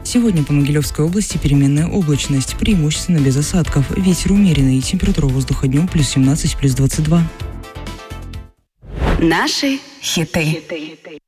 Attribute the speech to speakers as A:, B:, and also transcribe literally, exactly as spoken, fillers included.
A: Сегодня по Могилевской области переменная облачность, преимущественно без осадков. Ветер умеренный, температура воздуха днем плюс семнадцать, плюс двадцать два.
B: Наши хиты.